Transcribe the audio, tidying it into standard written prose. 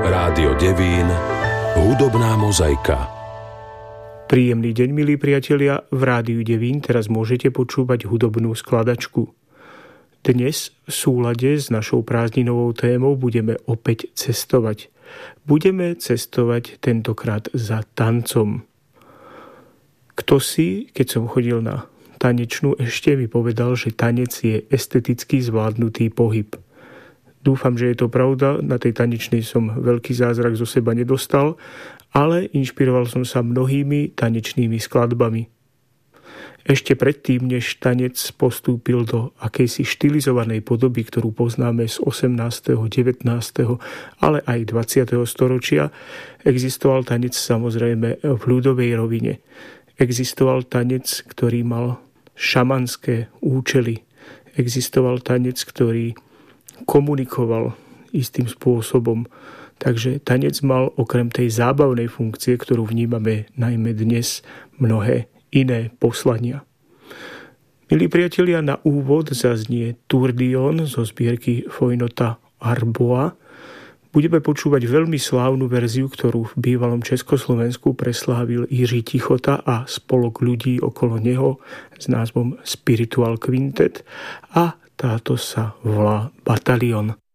Rádio Devín, hudobná mozaika. Príjemný deň, milí priatelia. V Rádiu Devín teraz môžete počúvať hudobnú skladačku. Dnes v súlade s našou prázdninovou témou budeme opäť cestovať. Budeme cestovať tentokrát za tancom. Kto si, keď som chodil na tanečnú, ešte mi povedal, že tanec je esteticky zvládnutý pohyb. Dúfam, že je to pravda. Na tej tanečnej som veľký zázrak zo seba nedostal, ale inšpiroval som sa mnohými tanečnými skladbami. Ešte predtým, než tanec postúpil do akejsi štilizovanej podoby, ktorú poznáme z 18., 19., ale aj 20. storočia, existoval tanec samozrejme v ľudovej rovine. Existoval tanec, ktorý mal šamanské účely. Existoval tanec, ktorý komunikoval istým spôsobom. Takže tanec mal okrem tej zábavnej funkcie, ktorú vnímame najmä dnes, mnohé iné poslania. Milí priatelia, na úvod zaznie Tourbillon zo zbierky Foinota Arboa. Budeme počúvať veľmi slávnu verziu, ktorú v bývalom Československu preslávil Jiří Tichota a spolok ľudí okolo neho s názvom Spiritual Quintet, a táto sa volá Batalion.